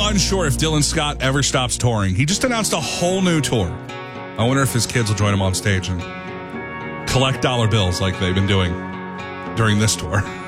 unsure if Dylan Scott ever stops touring. He just announced a whole new tour. I wonder if his kids will join him on stage and collect dollar bills like they've been doing during this tour.